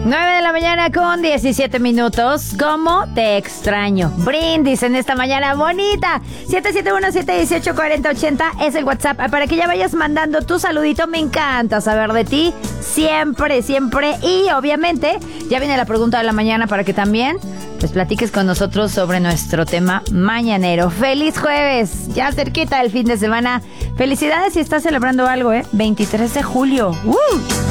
9 de la mañana con 17 minutos. ¿Cómo te extraño? Brindis en esta mañana bonita. 771-718-4080 es el WhatsApp para que ya vayas mandando tu saludito. Me encanta saber de ti. Siempre, siempre. Y obviamente ya viene la pregunta de la mañana para que también pues platiques con nosotros sobre nuestro tema mañanero. ¡Feliz jueves! Ya cerquita del fin de semana. Felicidades si estás celebrando algo, 23 de julio.